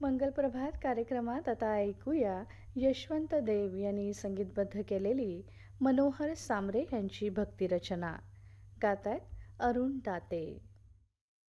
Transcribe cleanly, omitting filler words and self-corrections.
मंगलप्रभात कार्यक्रमात आता ऐकूया यशवंत देव यांनी संगीतबद्ध केलेली मनोहर सामरे यांची भक्तिरचना. गातायत अरुण दाते.